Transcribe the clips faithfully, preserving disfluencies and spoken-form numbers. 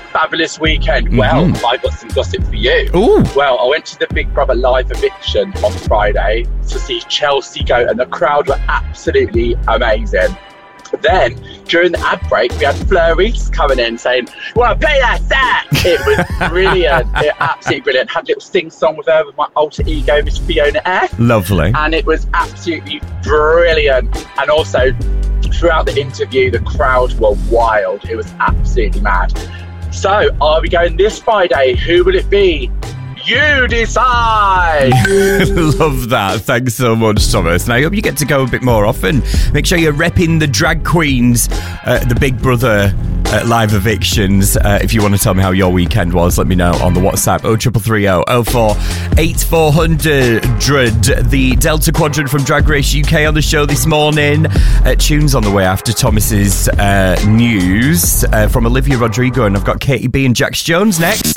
fabulous weekend. Mm-hmm. Well, I got some gossip for you. Ooh. Well, I went to the Big Brother live eviction on Friday to see Chelsea go, and the crowd were absolutely amazing. Then, during the ad break, we had Fleur Reese coming in saying, "Well, play that sack!" It was brilliant. It was absolutely brilliant. Had a little sing-song with her with my alter ego, Miss Fiona F. Lovely. And it was absolutely brilliant. And also, throughout the interview, the crowd were wild. It was absolutely mad. So, are we going this Friday? Who will it be? You decide. Love that. Thanks so much, Thomas. And I hope you get to go a bit more often. Make sure you're repping the drag queens, uh, the Big Brother uh, live evictions. Uh, if you want to tell me how your weekend was, let me know on the WhatsApp oh three three three oh oh four eight four hundred. The Delta Quadrant from Drag Race U K on the show this morning. Uh, tunes on the way after Thomas's uh, news uh, from Olivia Rodrigo, and I've got Katie B and Jax Jones next.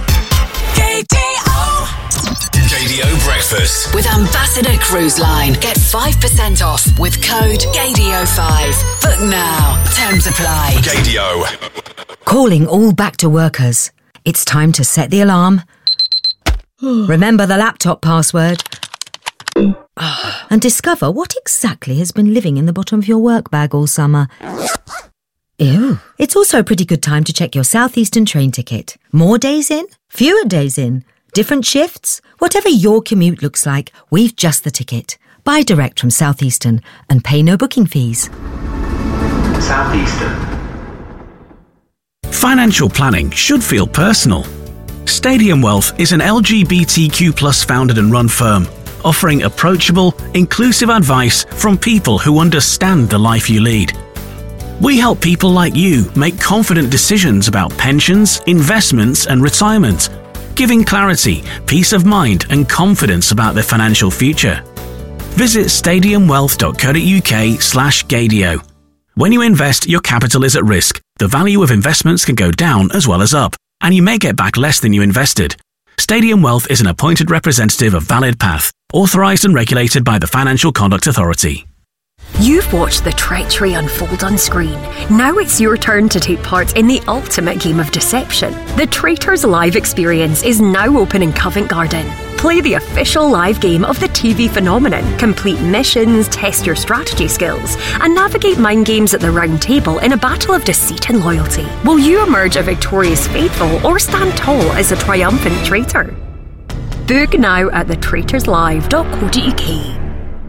G D O Breakfast with Ambassador Cruise Line. Get five percent off with code G D O five. Book now. Terms apply. G D O. Calling all back to workers. It's time to set the alarm. Remember the laptop password. And discover what exactly has been living in the bottom of your work bag all summer. Ew. It's also a pretty good time to check your Southeastern train ticket. More days in? Fewer days in? Different shifts? Whatever your commute looks like, we've just the ticket. Buy direct from Southeastern and pay no booking fees. Southeastern. Financial planning should feel personal. Stadium Wealth is an L G B T Q plus founded and run firm, offering approachable, inclusive advice from people who understand the life you lead. We help people like you make confident decisions about pensions, investments and retirement, giving clarity, peace of mind and confidence about their financial future. Visit stadiumwealth.co.uk slash Gadio. When you invest, your capital is at risk. The value of investments can go down as well as up, and you may get back less than you invested. Stadium Wealth is an appointed representative of Valid Path, authorised and regulated by the Financial Conduct Authority. You've watched the treachery unfold on screen. Now it's your turn to take part in the ultimate game of deception. The Traitors Live experience is now open in Covent Garden. Play the official live game of the T V phenomenon, complete missions, test your strategy skills, and navigate mind games at the round table in a battle of deceit and loyalty. Will you emerge a victorious faithful or stand tall as a triumphant traitor? Book now at the traitors live dot co dot uk.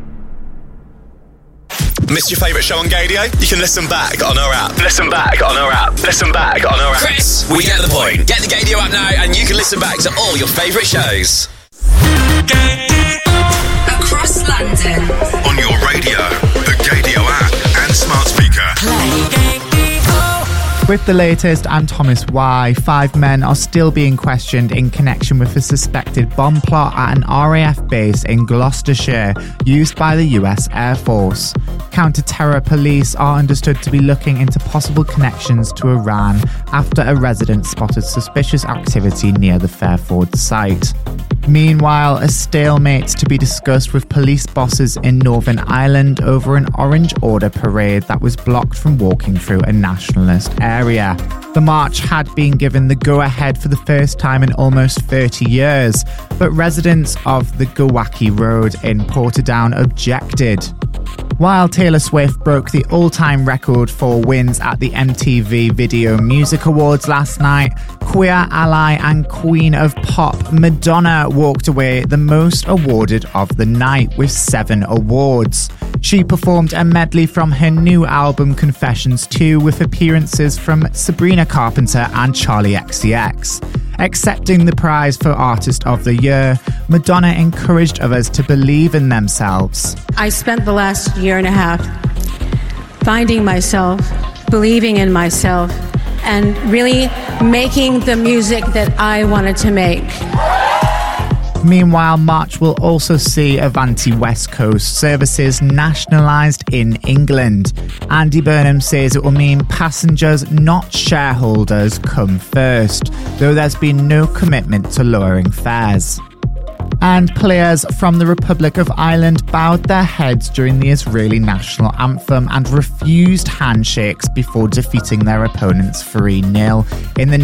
Missed your favourite show on Gadio? You can listen back on our app. Listen back on our app. Listen back on our app. Chris, we get the point. Get the Gadio app now and you can listen back to all your favourite shows. Across London. On your radio, the Gadio app and smart speaker. Play. With the latest and Thomas Why, five men are still being questioned in connection with a suspected bomb plot at an R A F base in Gloucestershire used by the U S Air Force. Counter-terror police are understood to be looking into possible connections to Iran after a resident spotted suspicious activity near the Fairford site. Meanwhile, a stalemate to be discussed with police bosses in Northern Ireland over an Orange Order parade that was blocked from walking through a nationalist area. The march had been given the go-ahead for the first time in almost thirty years, but residents of the Gowaki Road in Portadown objected. While Taylor Swift broke the all-time record for wins at the M T V Video Music Awards last night, queer ally and queen of pop Madonna walked away the most awarded of the night with seven awards. She performed a medley from her new album Confessions two with appearances from Sabrina Carpenter and Charli X C X. Accepting the prize for Artist of the Year, Madonna encouraged others to believe in themselves. I spent the last year and a half finding myself, believing in myself, and really making the music that I wanted to make. Meanwhile, March will also see Avanti West Coast services nationalised in England. Andy Burnham says it will mean passengers, not shareholders, come first, though there's been no commitment to lowering fares. And players from the Republic of Ireland bowed their heads during the Israeli national anthem and refused handshakes before defeating their opponents three nil in the